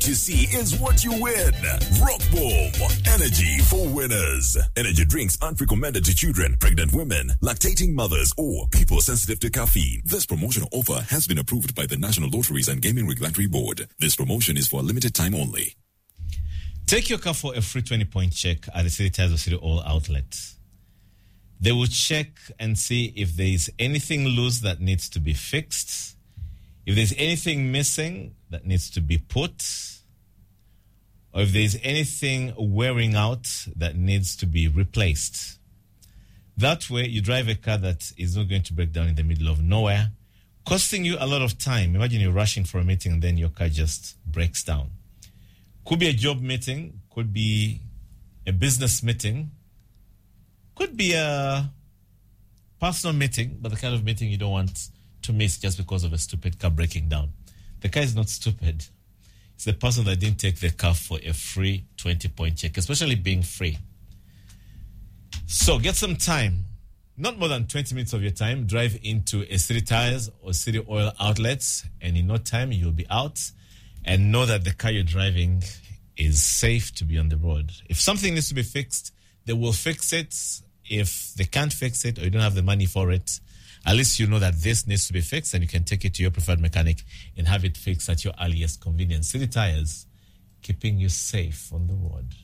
you see is what you win. Rock Boom. Energy for winners. Energy drinks aren't recommended to children, pregnant women, lactating mothers, or people sensitive to caffeine. This promotional offer has been approved by the National Lotteries and Gaming Regulatory Board. This promotion is for a limited time only. Take your car for a free 20-point check at the City Tires or City Oil outlet. They will check and see if there is anything loose that needs to be fixed, if there's anything missing that needs to be put, or if there's anything wearing out that needs to be replaced. That way, you drive a car that is not going to break down in the middle of nowhere, costing you a lot of time. Imagine you're rushing for a meeting and then your car just breaks down. Could be a job meeting, could be a business meeting, could be a personal meeting, but the kind of meeting you don't want to miss just because of a stupid car breaking down. The car is not stupid. It's the person that didn't take the car for a free 20-point check, especially being free. So get some time, not more than 20 minutes of your time, drive into a City Tires or City Oil outlets, and in no time you'll be out. And know that the car you're driving is safe to be on the road. If something needs to be fixed, they will fix it. If they can't fix it or you don't have the money for it, at least you know that this needs to be fixed and you can take it to your preferred mechanic and have it fixed at your earliest convenience. City Tires, keeping you safe on the road.